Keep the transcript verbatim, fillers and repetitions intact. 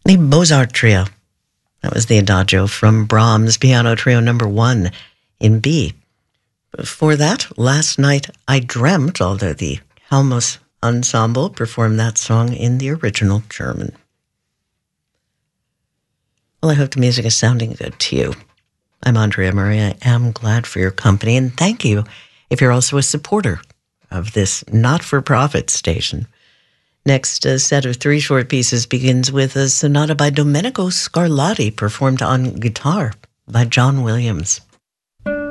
The Mozart Trio. That was the Adagio from Brahms' Piano Trio number one in B. Before that, Last Night I Dreamt, although the Halmos Ensemble performed that song in the original German. Well, I hope the music is sounding good to you. I'm Andrea Murray. I am glad for your company, and thank you if you're also a supporter of this not-for-profit station. Next uh, set of three short pieces begins with a sonata by Domenico Scarlatti, performed on guitar by John Williams.